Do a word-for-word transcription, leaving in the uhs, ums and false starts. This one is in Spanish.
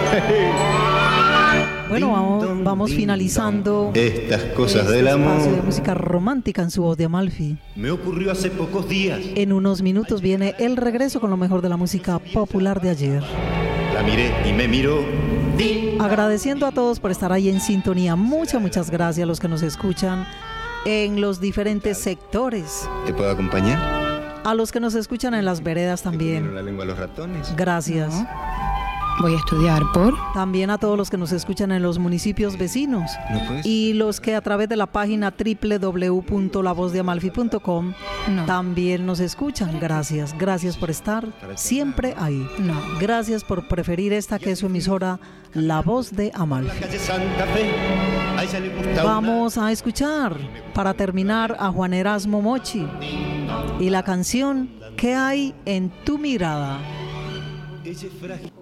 Bueno, vamos, vamos finalizando estas cosas este del amor. espacio de música romántica en su voz de Amalfi. Me ocurrió hace pocos días. En unos minutos viene el regreso con lo mejor de la música popular de ayer. La miré y me miró. Agradeciendo a todos por estar ahí en sintonía. Muchas, muchas gracias a los que nos escuchan en los diferentes sectores. ¿Te puedo acompañar? A los que nos escuchan en las veredas ¿Te comieron también. la lengua a los ratones? Gracias. No. Voy a estudiar por... También a todos los que nos escuchan en los municipios vecinos. ¿No puedes? Y los que a través de la página doble u doble u doble u punto la voz de amalfi punto com No. también nos escuchan. Gracias. Gracias por estar siempre ahí. No. Gracias por preferir esta que es su emisora, La Voz de Amalfi. Calle Santa Fe. A ella le gusta Vamos a escuchar, para terminar, a Juan Erasmo Mochi y la canción ¿Qué hay en tu mirada? una... Ella es frágil.